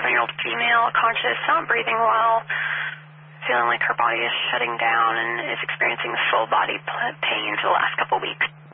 27-year-old female, conscious, not breathing well, feeling like her body is shutting down and is experiencing full body pain for the last couple weeks.